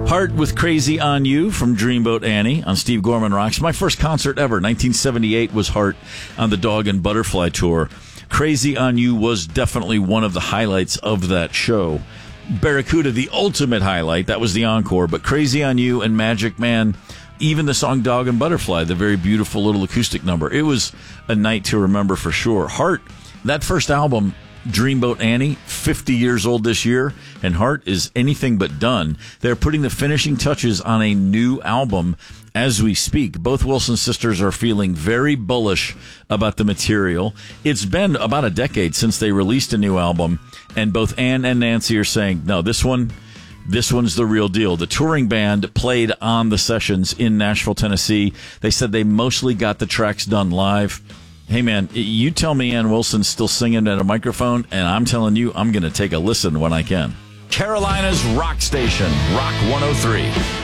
Heart with Crazy on You from Dreamboat Annie on Steve Gorman Rocks. My first concert ever, 1978, was Heart on the Dog and Butterfly Tour. Crazy on You was definitely one of the highlights of that show. Barracuda, the ultimate highlight, that was the encore. But Crazy on You and Magic Man, even the song Dog and Butterfly, the very beautiful little acoustic number. It was a night to remember for sure. Heart, that first album, Dreamboat Annie, 50 years old this year, and Heart is anything but done. They're putting the finishing touches on a new album as we speak. Both Wilson sisters are feeling very bullish about the material. It's been about a decade since they released a new album, and both Ann and Nancy are saying, no, this one's the real deal. The touring band played on the sessions in Nashville, Tennessee. They said they mostly got the tracks done live. Hey, man, you tell me Ann Wilson's still singing at a microphone, and I'm telling you, I'm going to take a listen when I can. Carolina's Rock Station, Rock 103.